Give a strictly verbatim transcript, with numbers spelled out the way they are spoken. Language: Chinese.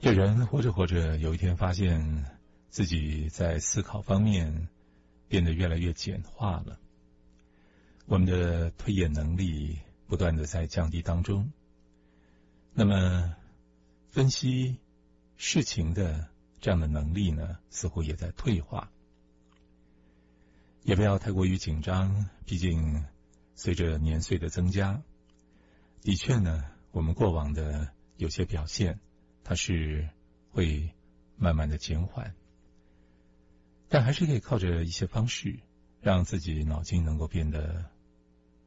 有人活着活着，有一天发现自己在思考方面变得越来越简化了，我们的推演能力不断的在降低当中，那么分析事情的这样的能力呢，似乎也在退化。也不要太过于紧张，毕竟随着年岁的增加，的确呢，我们过往的有些表现它是会慢慢的减缓，但还是可以靠着一些方式让自己脑筋能够变得